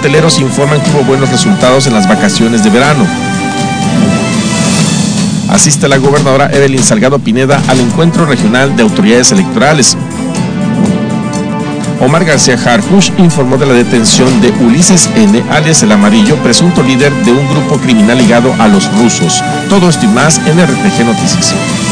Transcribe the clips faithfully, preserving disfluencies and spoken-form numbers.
hoteleros informan que hubo buenos resultados en las vacaciones de verano. Asiste la gobernadora Evelyn Salgado Pineda al encuentro regional de autoridades electorales. Omar García Harfuch informó de la detención de Ulises N., alias El Amarillo, presunto líder de un grupo criminal ligado a los rusos. Todo esto y más en R T G Noticias.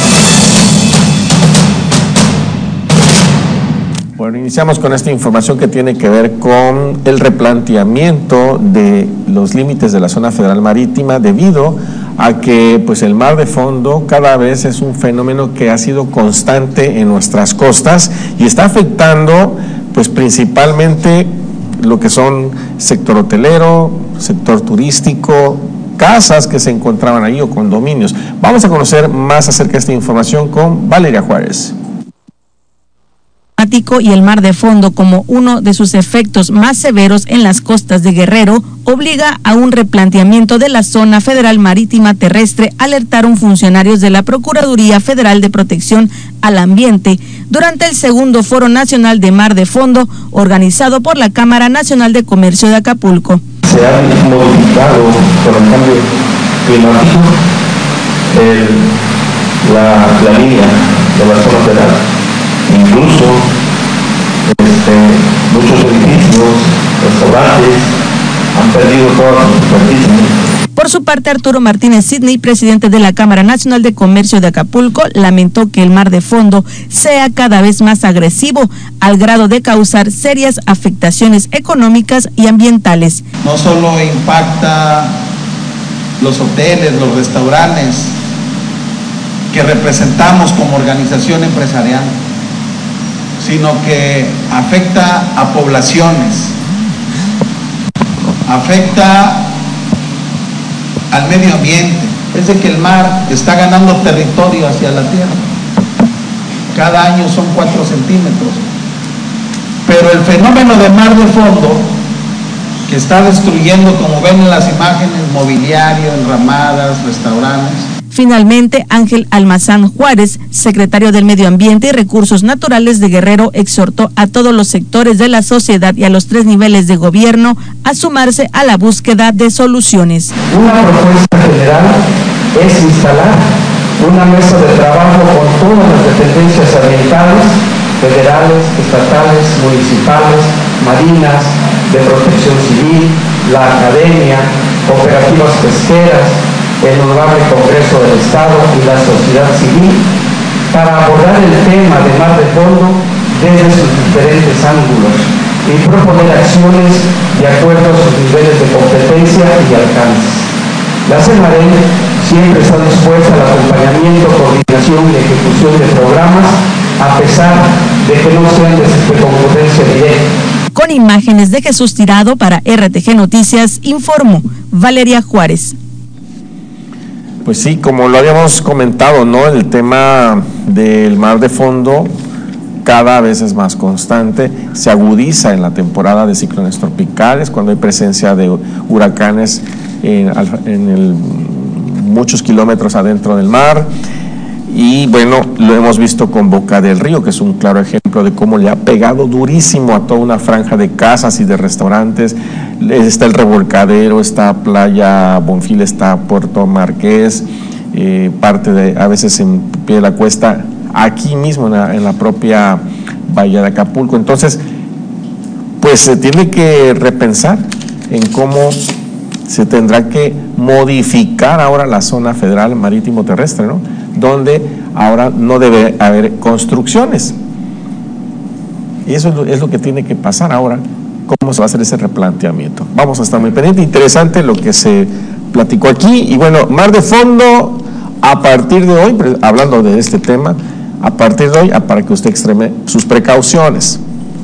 Bueno, iniciamos con esta información que tiene que ver con el replanteamiento de los límites de la zona federal marítima debido a que pues el mar de fondo cada vez es un fenómeno que ha sido constante en nuestras costas y está afectando pues principalmente lo que son sector hotelero, sector turístico, casas que se encontraban ahí o condominios. Vamos a conocer más acerca de esta información con Valeria Juárez. Y el mar de fondo como uno de sus efectos más severos en las costas de Guerrero obliga a un replanteamiento de la zona federal marítima terrestre, alertaron funcionarios de la Procuraduría Federal de Protección al Ambiente durante el segundo Foro Nacional de Mar de Fondo organizado por la Cámara Nacional de Comercio de Acapulco. Se han modificado por el cambio climático el, la, la línea de la zona federal. Incluso este, muchos edificios, restaurantes han perdido toda su superficie. Por su parte, Arturo Martínez Sidney, presidente de la Cámara Nacional de Comercio de Acapulco, lamentó que el mar de fondo sea cada vez más agresivo al grado de causar serias afectaciones económicas y ambientales. No solo impacta los hoteles, los restaurantes que representamos como organización empresarial, sino que afecta a poblaciones, afecta al medio ambiente. Es de que el mar está ganando territorio hacia la tierra. Cada año son cuatro centímetros. Pero el fenómeno de mar de fondo, que está destruyendo, como ven en las imágenes, mobiliario, enramadas, restaurantes. Finalmente, Ángel Almazán Juárez, secretario del Medio Ambiente y Recursos Naturales de Guerrero, exhortó a todos los sectores de la sociedad y a los tres niveles de gobierno a sumarse a la búsqueda de soluciones. Una propuesta general es instalar una mesa de trabajo con todas las dependencias ambientales, federales, estatales, municipales, marinas, de protección civil, la academia, cooperativas pesqueras, el Honorable Congreso del Estado y la sociedad civil para abordar el tema de mar de fondo desde sus diferentes ángulos y proponer acciones de acuerdo a sus niveles de competencia y alcance. La Semarén siempre está dispuesta al acompañamiento, coordinación y ejecución de programas a pesar de que no sean de, de competencia directa. Con imágenes de Jesús Tirado para R T G Noticias, informó Valeria Juárez. Pues sí, como lo habíamos comentado, ¿no? El tema del mar de fondo cada vez es más constante, se agudiza en la temporada de ciclones tropicales, cuando hay presencia de huracanes en, en el, muchos kilómetros adentro del mar. Y bueno, lo hemos visto con Boca del Río, que es un claro ejemplo de cómo le ha pegado durísimo a toda una franja de casas y de restaurantes. Está el Revolcadero, está Playa Bonfil, está Puerto Marqués, eh, parte de, a veces en pie de la cuesta, aquí mismo en la, en la propia bahía de Acapulco. Entonces, pues se tiene que repensar en cómo se tendrá que modificar ahora la zona federal marítimo terrestre, ¿no? Donde ahora no debe haber construcciones. Y eso es lo, es lo que tiene que pasar ahora, cómo se va a hacer ese replanteamiento. Vamos a estar muy pendientes, interesante lo que se platicó aquí. Y bueno, mar de fondo, a partir de hoy, hablando de este tema, a partir de hoy, para que usted extreme sus precauciones.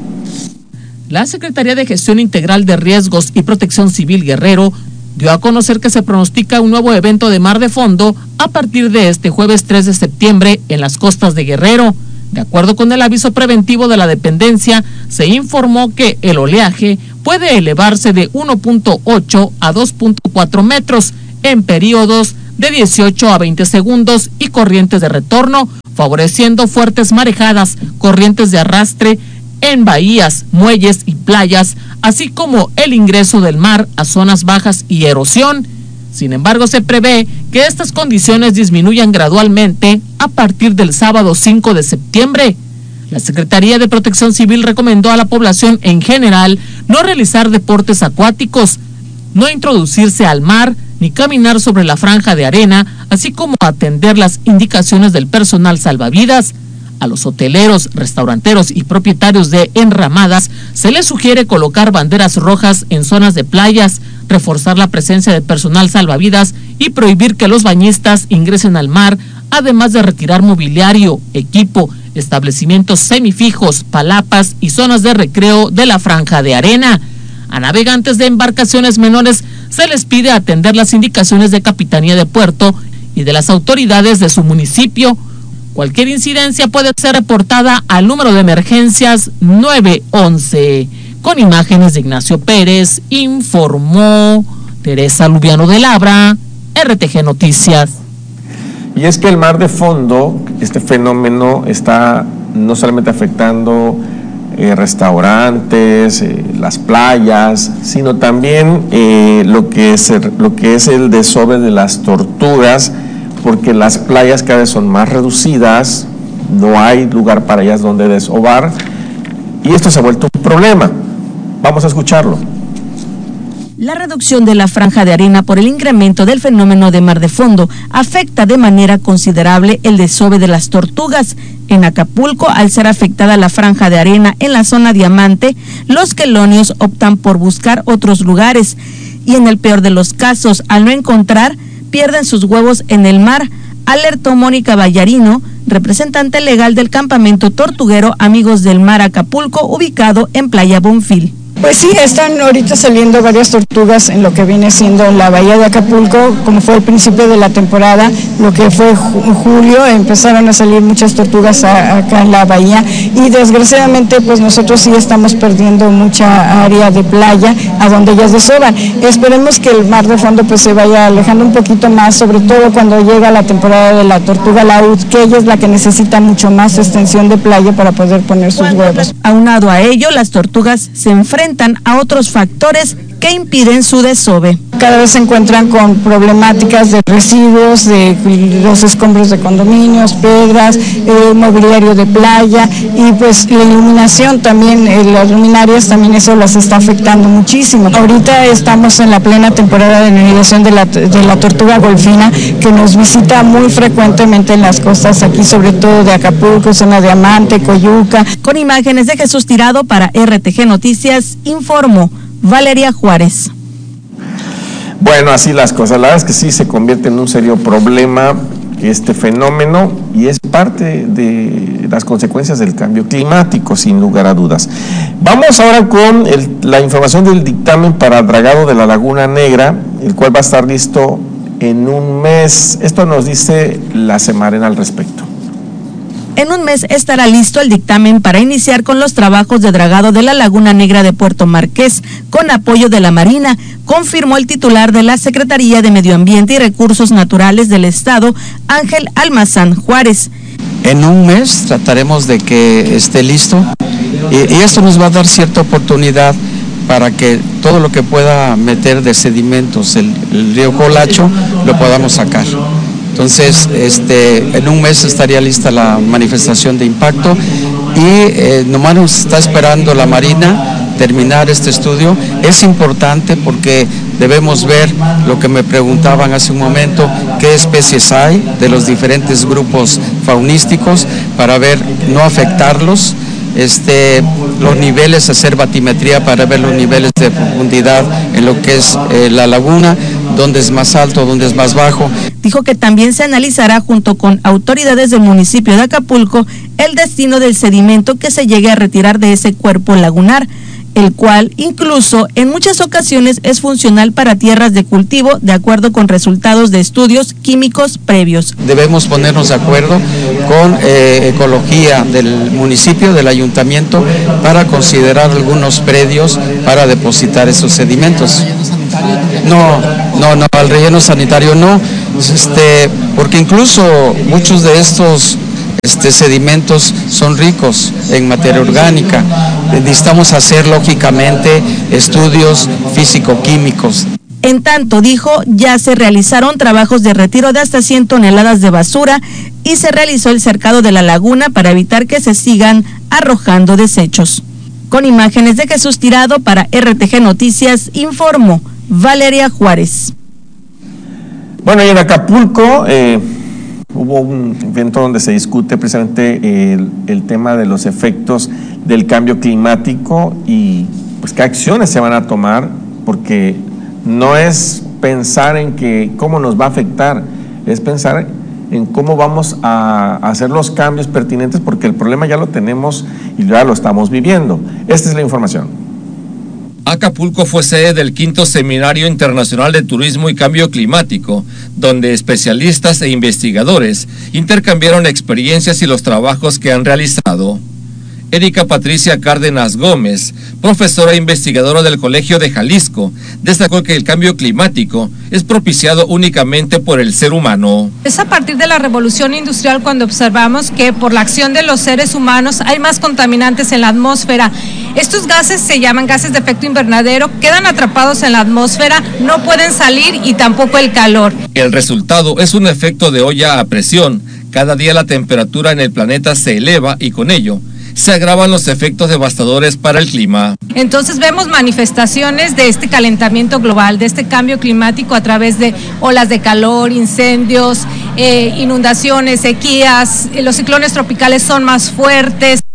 La Secretaría de Gestión Integral de Riesgos y Protección Civil Guerrero dio a conocer que se pronostica un nuevo evento de mar de fondo a partir de este jueves tres de septiembre en las costas de Guerrero. De acuerdo con el aviso preventivo de la dependencia, se informó que el oleaje puede elevarse de uno punto ocho a dos punto cuatro metros en periodos de dieciocho a veinte segundos y corrientes de retorno, favoreciendo fuertes marejadas, corrientes de arrastre en bahías, muelles y playas, así como el ingreso del mar a zonas bajas y erosión. Sin embargo, se prevé que estas condiciones disminuyan gradualmente a partir del sábado cinco de septiembre. La Secretaría de Protección Civil recomendó a la población en general no realizar deportes acuáticos, no introducirse al mar ni caminar sobre la franja de arena, así como atender las indicaciones del personal salvavidas. A los hoteleros, restauranteros y propietarios de enramadas se les sugiere colocar banderas rojas en zonas de playas, reforzar la presencia de personal salvavidas y prohibir que los bañistas ingresen al mar, además de retirar mobiliario, equipo, establecimientos semifijos, palapas y zonas de recreo de la franja de arena. A navegantes de embarcaciones menores se les pide atender las indicaciones de Capitanía de Puerto y de las autoridades de su municipio. Cualquier incidencia puede ser reportada al número de emergencias nueve once. Con imágenes de Ignacio Pérez, informó Teresa Lubiano de Labra, R T G Noticias. Y es que el mar de fondo, este fenómeno está no solamente afectando eh, restaurantes, eh, las playas, sino también eh, lo que es el, lo que es el desove de las tortugas, porque las playas cada vez son más reducidas, no hay lugar para ellas donde desovar, y esto se ha vuelto un problema. Vamos a escucharlo. La reducción de la franja de arena por el incremento del fenómeno de mar de fondo afecta de manera considerable el desove de las tortugas. En Acapulco, al ser afectada la franja de arena en la zona Diamante, los quelonios optan por buscar otros lugares y en el peor de los casos, al no encontrar, pierden sus huevos en el mar, alertó Mónica Vallarino, representante legal del campamento tortuguero Amigos del Mar Acapulco, ubicado en Playa Bonfil. Pues sí, están ahorita saliendo varias tortugas en lo que viene siendo la bahía de Acapulco, como fue el principio de la temporada, lo que fue ju- julio, empezaron a salir muchas tortugas a, acá en la bahía y desgraciadamente pues nosotros sí estamos perdiendo mucha área de playa a donde ellas desovan. Esperemos que el mar de fondo pues se vaya alejando un poquito más, sobre todo cuando llega la temporada de la tortuga laúd, que ella es la que necesita mucho más extensión de playa para poder poner sus huevos. Aunado a ello, las tortugas se enfrentan a otros factores que impiden su desove. Cada vez se encuentran con problemáticas de residuos, de los escombros de condominios, piedras, eh, mobiliario de playa y pues la iluminación también, eh, las luminarias también eso las está afectando muchísimo. Ahorita estamos en la plena temporada de nidificación de la, de la tortuga golfina que nos visita muy frecuentemente en las costas aquí, sobre todo de Acapulco, zona Diamante, Coyuca. Con imágenes de Jesús Tirado para R T G Noticias, informó Valeria Juárez. Bueno, así las cosas, la verdad es que sí se convierte en un serio problema este fenómeno y es parte de las consecuencias del cambio climático, sin lugar a dudas. Vamos ahora con el, la información del dictamen para dragado de la Laguna Negra, el cual va a estar listo en un mes. Esto nos dice la Semarena al respecto. En un mes estará listo el dictamen para iniciar con los trabajos de dragado de la Laguna Negra de Puerto Marqués, con apoyo de la Marina, confirmó el titular de la Secretaría de Medio Ambiente y Recursos Naturales del Estado, Ángel Almazán Juárez. En un mes trataremos de que esté listo y, y esto nos va a dar cierta oportunidad para que todo lo que pueda meter de sedimentos el, el río Colacho lo podamos sacar. Entonces, este, en un mes estaría lista la manifestación de impacto y eh, nomás nos está esperando la Marina terminar este estudio. Es importante porque debemos ver lo que me preguntaban hace un momento, qué especies hay de los diferentes grupos faunísticos para ver, no afectarlos. Este, los niveles, hacer batimetría para ver los niveles de profundidad en lo que es eh, la laguna, dónde es más alto, dónde es más bajo. Dijo que también se analizará junto con autoridades del municipio de Acapulco el destino del sedimento que se llegue a retirar de ese cuerpo lagunar, el cual incluso en muchas ocasiones es funcional para tierras de cultivo de acuerdo con resultados de estudios químicos previos. Debemos ponernos de acuerdo con eh, ecología del municipio, del ayuntamiento, para considerar algunos predios para depositar esos sedimentos. No, no, no, al relleno sanitario no, este, porque incluso muchos de estos Este, sedimentos son ricos en materia orgánica necesitamos hacer lógicamente estudios físico-químicos. En tanto, dijo, ya se realizaron trabajos de retiro de hasta cien toneladas de basura y se realizó el cercado de la laguna para evitar que se sigan arrojando desechos. Con imágenes de Jesús Tirado para R T G Noticias, informó Valeria Juárez. Bueno, y en Acapulco eh, hubo un evento donde se discute precisamente el, el tema de los efectos del cambio climático y pues qué acciones se van a tomar, porque no es pensar en que cómo nos va a afectar, es pensar en cómo vamos a hacer los cambios pertinentes, porque el problema ya lo tenemos y ya lo estamos viviendo. Esta es la información. Acapulco fue sede del quinto Seminario Internacional de Turismo y Cambio Climático, donde especialistas e investigadores intercambiaron experiencias y los trabajos que han realizado. Erika Patricia Cárdenas Gómez, profesora e investigadora del Colegio de Jalisco, destacó que el cambio climático es propiciado únicamente por el ser humano. Es a partir de la revolución industrial cuando observamos que por la acción de los seres humanos hay más contaminantes en la atmósfera. Estos gases se llaman gases de efecto invernadero, quedan atrapados en la atmósfera, no pueden salir y tampoco el calor. El resultado es un efecto de olla a presión. Cada día la temperatura en el planeta se eleva y con ello se agravan los efectos devastadores para el clima. Entonces vemos manifestaciones de este calentamiento global, de este cambio climático a través de olas de calor, incendios, eh, inundaciones, sequías, los ciclones tropicales son más fuertes.